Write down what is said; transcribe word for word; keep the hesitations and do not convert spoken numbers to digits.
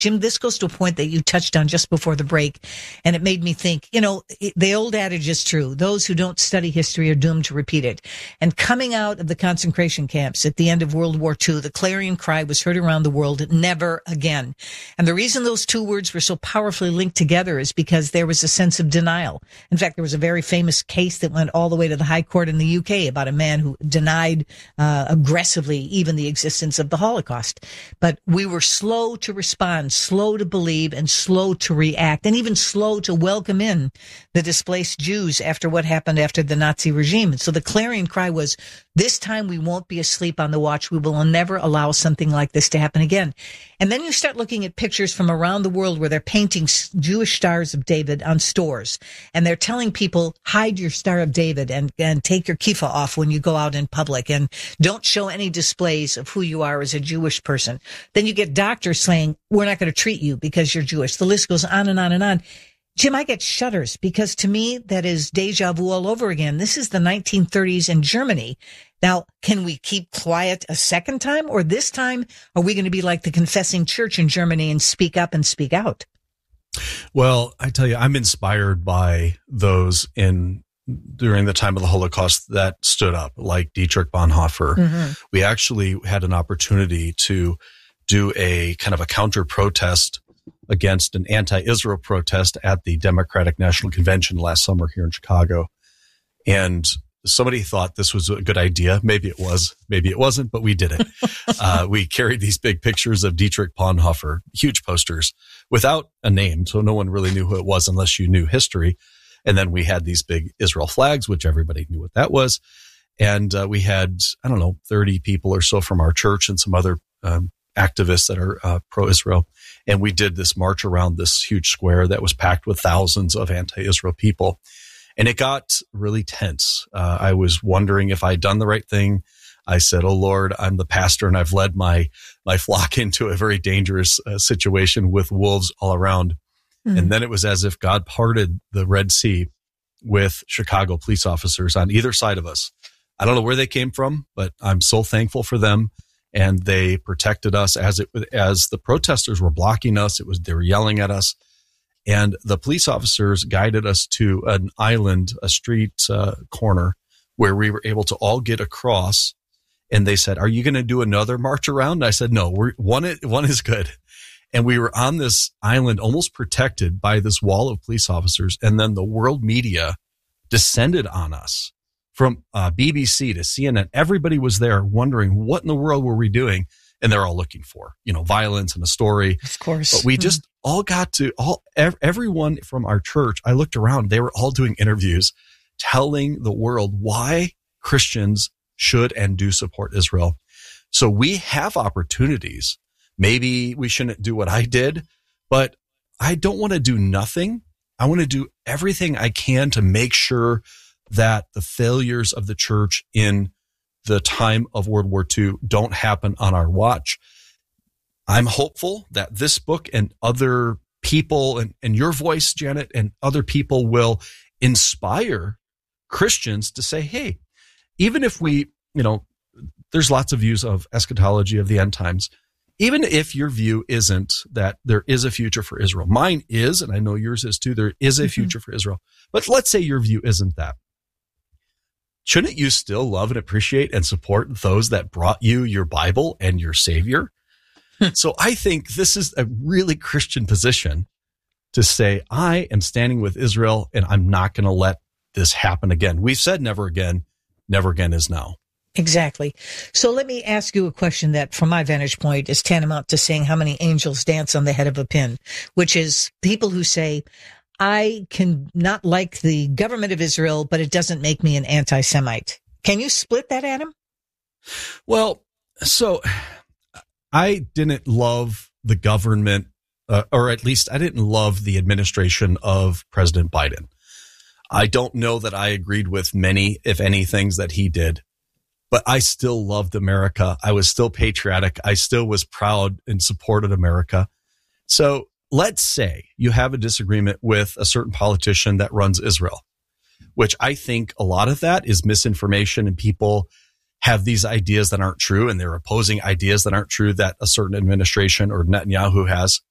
Jim, this goes to a point that you touched on just before the break, and it made me think, you know, it, the old adage is true. Those who don't study history are doomed to repeat it. And coming out of the concentration camps at the end of World War Two, the clarion cry was heard around the world, never again. And the reason those two words were so powerfully linked together is because there was a sense of denial. In fact, there was a very famous case that went all the way to the High Court in the U K about a man who denied uh, aggressively even the existence of the Holocaust. But we were slow to respond, slow to believe, and slow to react, and even slow to welcome in the displaced Jews after what happened after the Nazi regime. And so the clarion cry was, this time we won't be asleep on the watch. We will never allow something like this to happen again. And then you start looking at pictures from around the world where they're painting Jewish stars of David on stores. And they're telling people, hide your Star of David and, and take your kippah off when you go out in public. And don't show any displays of who you are as a Jewish person. Then you get doctors saying, we're not going to treat you because you're Jewish. The list goes on and on and on. Jim, I get shudders because to me, that is deja vu all over again. This is the nineteen thirties in Germany. Now, can we keep quiet a second time, or this time are we going to be like the confessing church in Germany and speak up and speak out? Well, I tell you, I'm inspired by those in during the time of the Holocaust that stood up, like Dietrich Bonhoeffer. Mm-hmm. We actually had an opportunity to do a kind of a counter protest against an anti-Israel protest at the Democratic National Convention last summer here in Chicago. And somebody thought this was a good idea. Maybe it was, maybe it wasn't, but we did it. uh, we carried these big pictures of Dietrich Bonhoeffer, huge posters without a name. So no one really knew who it was unless you knew history. And then we had these big Israel flags, which everybody knew what that was. And uh, we had, I don't know, thirty people or so from our church and some other um, activists that are uh, pro-Israel. And we did this march around this huge square that was packed with thousands of anti-Israel people. And it got really tense. Uh, I was wondering if I'd done the right thing. I said, oh, Lord, I'm the pastor and I've led my my flock into a very dangerous uh, situation with wolves all around. Mm-hmm. And then it was as if God parted the Red Sea with Chicago police officers on either side of us. I don't know where they came from, but I'm so thankful for them. And they protected us as it as the protesters were blocking us. It was they were yelling at us, and the police officers guided us to an island, a street uh, corner, where we were able to all get across. And they said, "Are you going to do another march around?" And I said, "No, we're one. One is good." And we were on this island, almost protected by this wall of police officers. And then the world media descended on us. From uh, B B C to C N N, everybody was there wondering what in the world were we doing, and they're all looking for, you know, violence and a story. Of course, but we mm. just all got to all ev- everyone from our church. I looked around; they were all doing interviews, telling the world why Christians should and do support Israel. So we have opportunities. Maybe we shouldn't do what I did, but I don't want to do nothing. I want to do everything I can to make sure that the failures of the church in the time of World War Two don't happen on our watch. I'm hopeful that this book and other people and, and your voice, Janet, and other people will inspire Christians to say, hey, even if we, you know, there's lots of views of eschatology of the end times. Even if your view isn't that there is a future for Israel, mine is, and I know yours is too, there is a future mm-hmm. for Israel. But let's say your view isn't that. Shouldn't you still love and appreciate and support those that brought you your Bible and your Savior? So I think this is a really Christian position to say, I am standing with Israel and I'm not going to let this happen again. We've said never again. Never again is now. Exactly. So let me ask you a question that, from my vantage point, is tantamount to saying how many angels dance on the head of a pin, which is people who say, I can not like the government of Israel, but it doesn't make me an anti-Semite. Can you split that, Adam? Well, so I didn't love the government, uh, or at least I didn't love the administration of President Biden. I don't know that I agreed with many, if any, things that he did, but I still loved America. I was still patriotic. I still was proud and supported America. So let's say you have a disagreement with a certain politician that runs Israel, which I think a lot of that is misinformation, and people have these ideas that aren't true, and they're opposing ideas that aren't true that a certain administration or Netanyahu has.